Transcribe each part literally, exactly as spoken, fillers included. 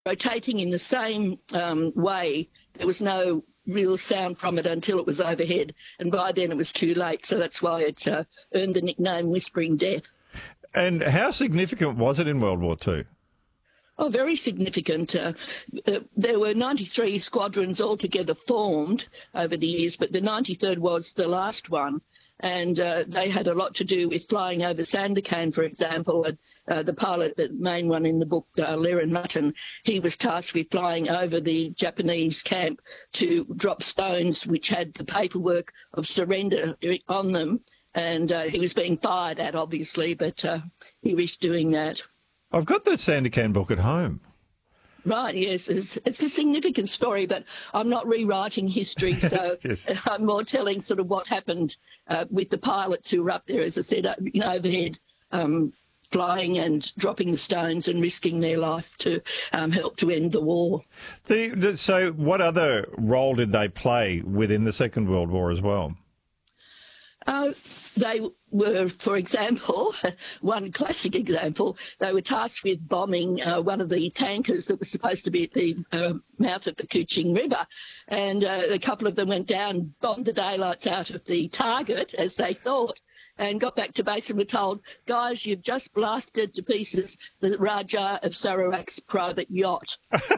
rotating in the same um, way. There was no real sound from it until it was overhead, and by then it was too late. So that's why it uh, earned the nickname Whispering Death. And how significant was it in World War Two? Oh, very significant. Uh, uh, there were ninety-three squadrons altogether formed over the years, but the ninety-third was the last one. And uh, they had a lot to do with flying over Sandakan, for example. And, uh, the pilot, the main one in the book, uh, Laren Mutton, he was tasked with flying over the Japanese camp to drop stones which had the paperwork of surrender on them. And uh, he was being fired at, obviously, but uh, he risked doing that. I've got the Sandakan book at home. Right, yes. It's, it's a significant story, but I'm not rewriting history, so just... I'm more telling sort of what happened uh, with the pilots who were up there, as I said, uh, you know, overhead, um, flying and dropping the stones and risking their life to um, help to end the war. The, the, so what other role did they play within the Second World War as well? Uh, they were, for example, one classic example, they were tasked with bombing uh, one of the tankers that was supposed to be at the uh, mouth of the Kuching River. And uh, a couple of them went down, bombed the daylights out of the target, as they thought, and got back to base and were told, guys, you've just blasted to pieces the Rajah of Sarawak's private yacht.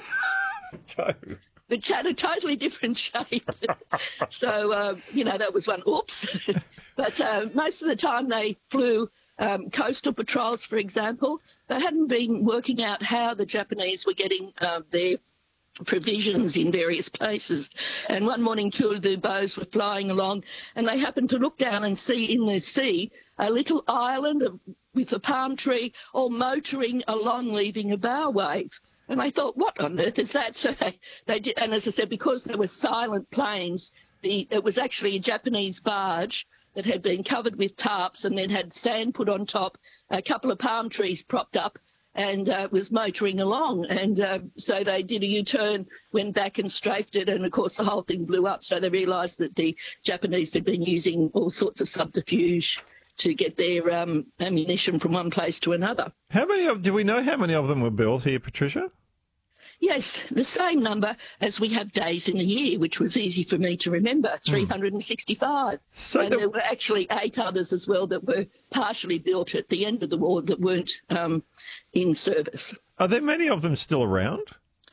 Which had a totally different shape. so, uh, you know, that was one, oops. but uh, most of the time they flew um, coastal patrols, for example. They hadn't been working out how the Japanese were getting uh, their provisions in various places. And one morning, two of the bows were flying along, and they happened to look down and see in the sea a little island of, with a palm tree all motoring along, leaving a bow wave. And I thought, what on earth is that? So they, they did, and as I said, because there were silent planes, the, it was actually a Japanese barge that had been covered with tarps and then had sand put on top, a couple of palm trees propped up, and uh, was motoring along. And uh, so they did a U-turn, went back and strafed it, and of course the whole thing blew up. So they realised that the Japanese had been using all sorts of subterfuge to get their um, ammunition from one place to another. How many of, do we know how many of them were built here, Patricia? Yes, the same number as we have days in the year, which was easy for me to remember, three hundred sixty-five. So and the... there were actually eight others as well that were partially built at the end of the war that weren't um, in service. Are there many of them still around?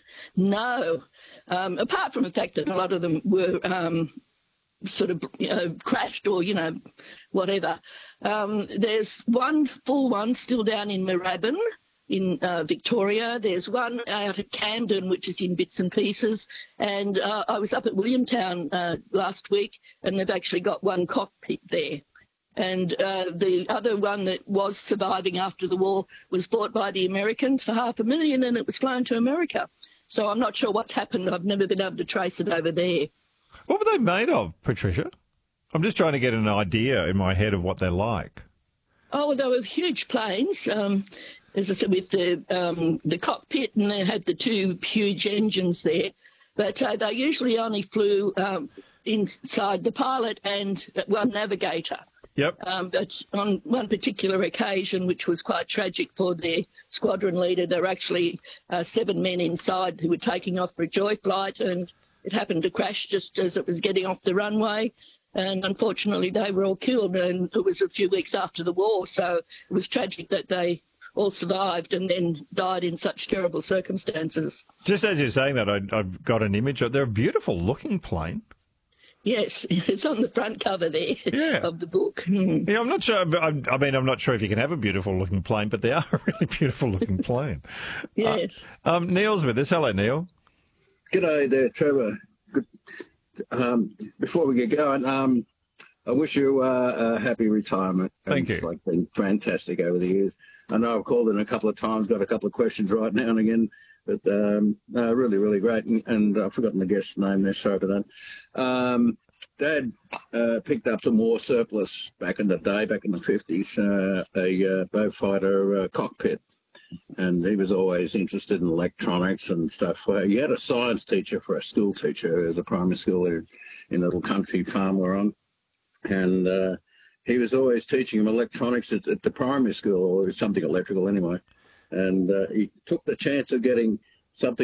No, um, apart from the fact that a lot of them were um, sort of you know, crashed or, you know, whatever. Um, there's one full one still down in Moorabbin in uh, Victoria. There's one out at Camden, which is in bits and pieces. And uh, I was up at Williamtown uh, last week, and they've actually got one cockpit there. And uh, the other one that was surviving after the war was bought by the Americans for half a million, and it was flown to America. So I'm not sure what's happened. I've never been able to trace it over there. What were they made of, Patricia? I'm just trying to get an idea in my head of what they're like. Oh, well, they were huge planes, um, as I said, with the um, the cockpit, and they had the two huge engines there. But uh, they usually only flew um, inside the pilot and one navigator. Yep. Um, but on one particular occasion, which was quite tragic for their squadron leader, there were actually uh, seven men inside who were taking off for a joy flight, and it happened to crash just as it was getting off the runway. And unfortunately, they were all killed, and it was a few weeks after the war. So it was tragic that they all survived and then died in such terrible circumstances. Just as you're saying that, I, I've got an image. They're a beautiful-looking plane. Yes, it's on the front cover there yeah. of the book. Mm. Yeah, I'm not sure. I mean, I'm not sure if you can have a beautiful-looking plane, but they are a really beautiful-looking plane. Yes. Uh, um, Neil's with us. Hello, Neil. G'day there, Trevor. Good. Um, before we get going, um, I wish you uh, a happy retirement. Thank it's you. Like been fantastic over the years. I know I've called in a couple of times, got a couple of questions right now and again, but um, uh, really, really great. And, and I've forgotten the guest's name there, sorry for that. Um, Dad uh, picked up some war surplus back in the day, back in the fifties, uh, a uh, bow fighter uh, cockpit. And he was always interested in electronics and stuff. Uh, he had a science teacher for a school teacher at a primary school in a little country farm we're on. And uh, he was always teaching him electronics at, at the primary school, or something electrical anyway. And uh, he took the chance of getting something